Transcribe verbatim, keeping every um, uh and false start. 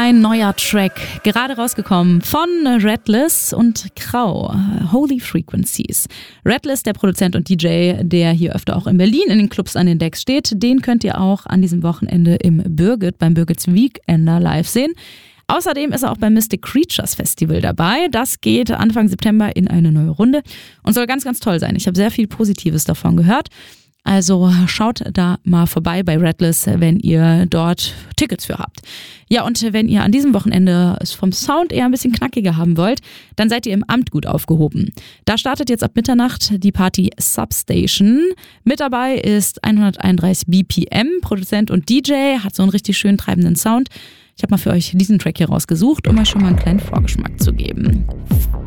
ein neuer Track, gerade rausgekommen von Redless und Krau, Holy Frequencies. Redless, der Produzent und D J, der hier öfter auch in Berlin in den Clubs an den Decks steht, den könnt ihr auch an diesem Wochenende im Birgit, beim Birgits Weekender live sehen. Außerdem ist er auch beim Mystic Creatures Festival dabei. Das geht Anfang September in eine neue Runde und soll ganz, ganz toll sein. Ich habe sehr viel Positives davon gehört. Also schaut da mal vorbei bei Redless, wenn ihr dort Tickets für habt. Ja, und wenn ihr an diesem Wochenende es vom Sound eher ein bisschen knackiger haben wollt, dann seid ihr im Amt gut aufgehoben. Da startet jetzt ab Mitternacht die Party Substation. Mit dabei ist hunderteinunddreißig B P M, Produzent und D J, hat so einen richtig schön treibenden Sound. Ich habe mal für euch diesen Track hier rausgesucht, um euch schon mal einen kleinen Vorgeschmack zu geben.